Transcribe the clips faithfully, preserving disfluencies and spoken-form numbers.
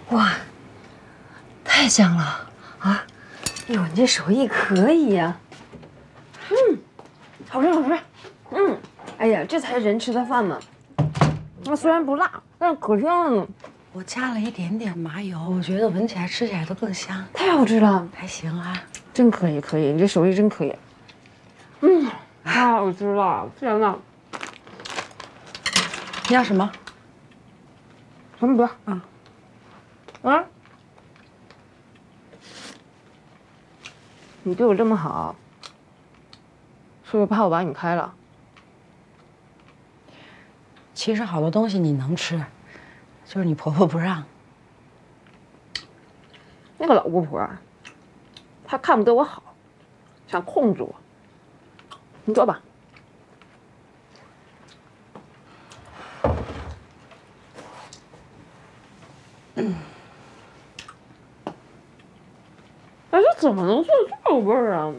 哇，太香了啊！哟，你这手艺可以呀。嗯，好吃好吃。嗯，哎呀，这才是人吃的饭嘛。那虽然不辣，但是可香了。 我加了一点点麻油，我觉得闻起来、吃起来都更香。 太好吃了， 还行啊， 真可以可以，你这手艺真可以。嗯，太好吃了，天哪！ 你要什么？ 什么不要？啊啊！你对我这么好，是不是怕我把你开了？ 其实好多东西你能吃，就是你婆婆不让。 那个老姑婆啊，她看不得我好，想控制我。你坐吧。嗯。哎，这怎么能做这味儿啊？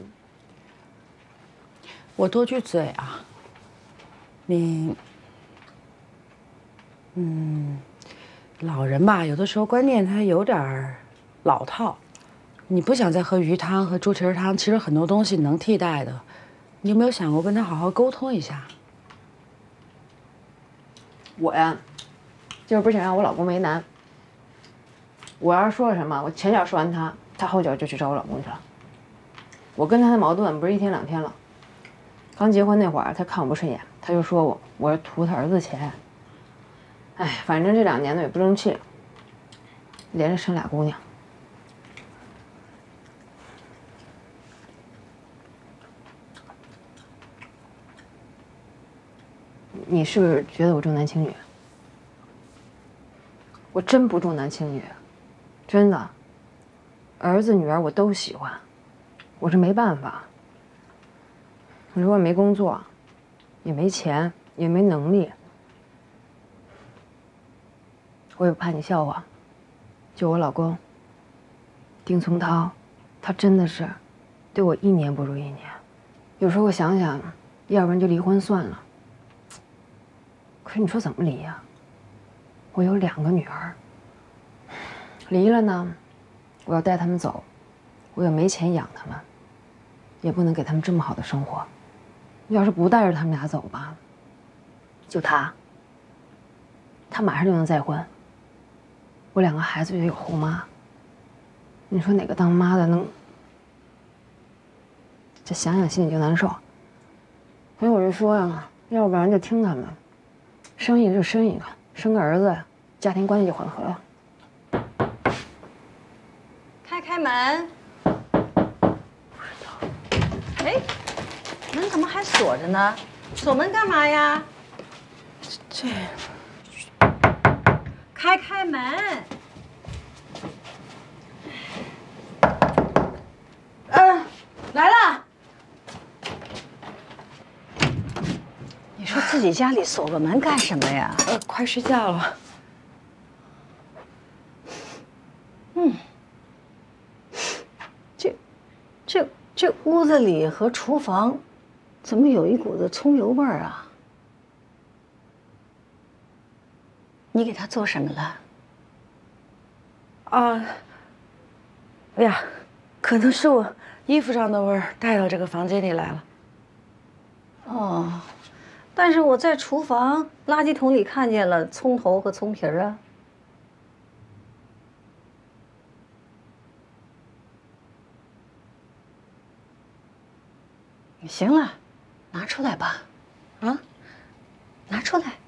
我多句嘴啊，你，嗯，老人吧，有的时候观念他有点老套。你不想再喝鱼汤和猪蹄儿汤，其实很多东西能替代的。你有没有想过跟他好好沟通一下？ 我呀，就是不想让我老公为难。我要是说了什么，我前脚说完他，他后脚就去找我老公去了。我跟他的矛盾不是一天两天了。刚结婚那会儿，他看我不顺眼，他就说我我是图他儿子钱。哎，反正这两年呢也不争气，连着生俩姑娘。你是不是觉得我重男轻女？我真不重男轻女，真的。儿子女儿我都喜欢，我是没办法。如果没工作，也没钱，也没能力，我也不怕你笑话。就我老公丁松涛，他真的是对我一年不如一年。有时候我想想，要不然就离婚算了。可是你说怎么离呀？我有两个女儿，离了呢，我要带他们走，我又没钱养他们，也不能给他们这么好的生活。要是不带着他们俩走吧，就他，他马上就能再婚，我两个孩子就有后妈。你说哪个当妈的能？这想想心里就难受。所以我就说呀，要不然就听他们，生一个就生一个，生个儿子，家庭关系就缓和了。 开开门。哎，门怎么还锁着呢？锁门干嘛呀？ 这， 开开门。 嗯，来了。 你说自己家里锁个门干什么呀？ 呃，快睡觉了。 嗯，这，这这屋子里和厨房，怎么有一股子葱油味儿啊？你给他做什么了？ 啊，哎呀，可能是我衣服上的味儿带到这个房间里来了。 哦，但是我在厨房垃圾桶里看见了葱头和葱皮儿啊。行了，拿出来吧。啊，拿出来。